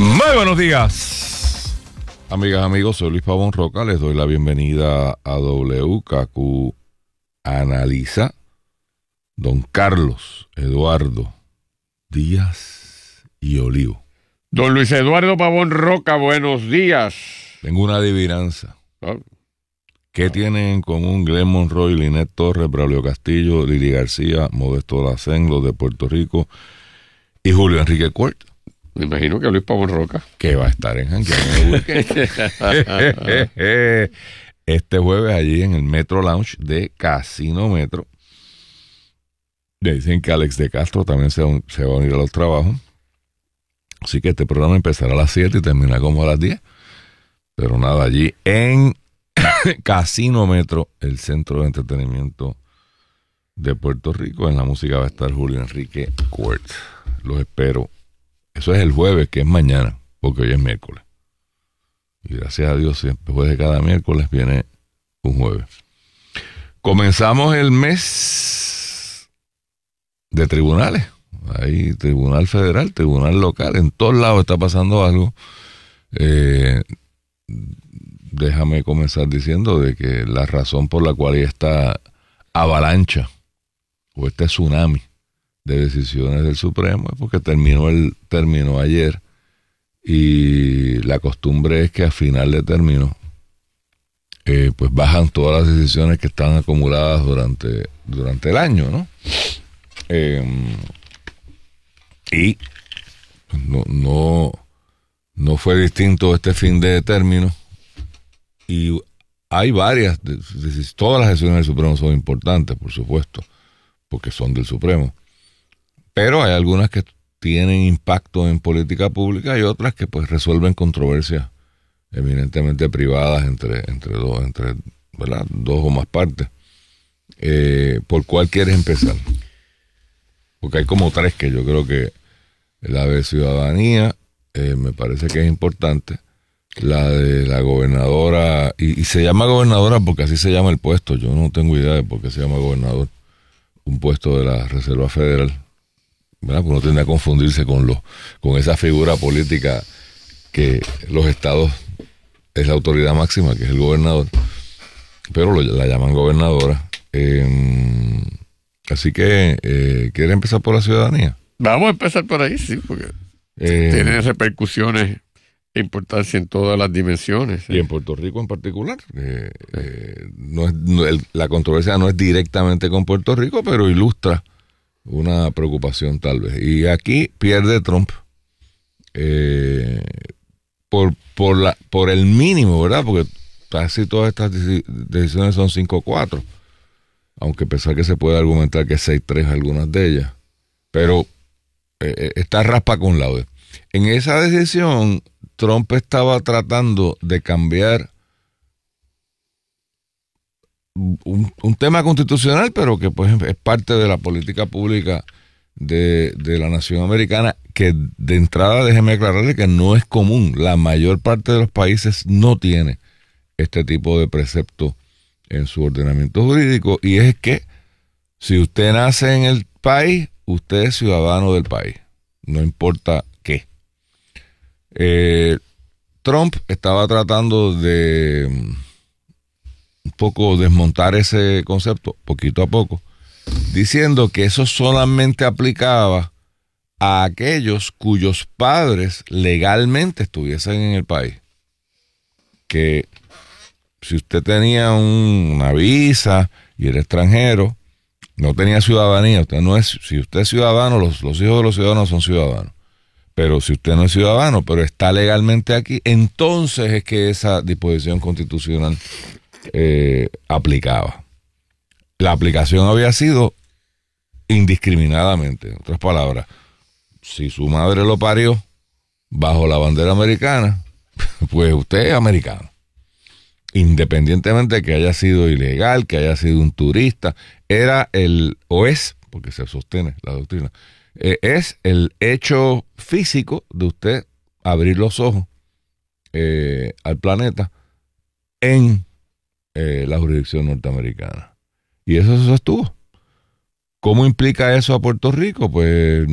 Muy buenos días, amigas, amigos. Soy Luis Pavón Roca. Les doy la bienvenida a WKQ Analiza. Don Carlos Eduardo Díaz y Olivo. Don Luis Eduardo Pavón Roca, buenos días. Tengo una adivinanza. ¿Qué tienen en común Glenn Monroe, Linet Torres, Braulio Castillo, Lili García, Modesto Lacén, los de Puerto Rico y Julio Enrique Court? Me imagino que Luis Pavón Roca. Que va a estar en Jangueano Weekend. Este jueves allí en el Metro Lounge de Casino Metro. Le dicen que Alex de Castro también se va a unir a los trabajos. Así que este programa empezará a las 7 y termina como a las 10. Pero nada, allí en Casino Metro, el centro de entretenimiento de Puerto Rico. En la música va a estar Julio Enrique Court. Los espero. Eso es el jueves, que es mañana, porque hoy es miércoles. Y gracias a Dios, después de cada miércoles viene un jueves. Comenzamos el mes de tribunales. Hay tribunal federal, tribunal local. En todos lados está pasando algo. Déjame comenzar diciendo de que la razón por la cual hay esta avalancha o este tsunami de decisiones del Supremo es porque terminó ayer, y la costumbre es que a final de término pues bajan todas las decisiones que están acumuladas durante el año, ¿no? Y no fue distinto este fin de término, y hay varias, todas las decisiones del Supremo son importantes, por supuesto, porque son del Supremo. Pero hay algunas que tienen impacto en política pública y otras que pues resuelven controversias eminentemente privadas entre dos o más partes. ¿Por cuál quieres empezar? Porque hay como tres que yo creo que la de ciudadanía me parece que es importante. La de la gobernadora, y se llama gobernadora porque así se llama el puesto. Yo no tengo idea de por qué se llama gobernador, un puesto de la Reserva Federal, ¿verdad? Porque no tiende a confundirse con esa figura política que los estados es la autoridad máxima, que es el gobernador, pero la llaman gobernadora. Así que, ¿quiere empezar por la ciudadanía? Vamos a empezar por ahí, sí, porque tiene repercusiones e importancia en todas las dimensiones. Y en Puerto Rico en particular. La controversia no es directamente con Puerto Rico, pero ilustra una preocupación tal vez. Y aquí pierde Trump por el mínimo, ¿verdad? Porque casi todas estas decisiones son 5-4, aunque pesar que se puede argumentar que es 6-3 algunas de ellas, pero está raspa con laude. En esa decisión Trump estaba tratando de cambiar un tema constitucional, pero que pues es parte de la política pública de la nación americana, que de entrada déjeme aclararle que no es común. La mayor parte de los países no tiene este tipo de precepto en su ordenamiento jurídico, y es que si usted nace en el país, usted es ciudadano del país, no importa qué. Trump estaba tratando de un poco desmontar ese concepto, poquito a poco, diciendo que eso solamente aplicaba a aquellos cuyos padres legalmente estuviesen en el país. Que si usted tenía una visa y era extranjero, no tenía ciudadanía, si usted es ciudadano, los hijos de los ciudadanos son ciudadanos. Pero si usted no es ciudadano, pero está legalmente aquí, entonces es que esa disposición constitucional aplicaba. La aplicación había sido indiscriminadamente. En otras palabras, si su madre lo parió bajo la bandera americana, pues usted es americano. Independientemente de que haya sido ilegal, que haya sido un turista, porque se sostiene la doctrina, es el hecho físico de usted abrir los ojos al planeta en la jurisdicción norteamericana. Y eso se sostuvo. ¿Cómo implica eso a Puerto Rico? Pues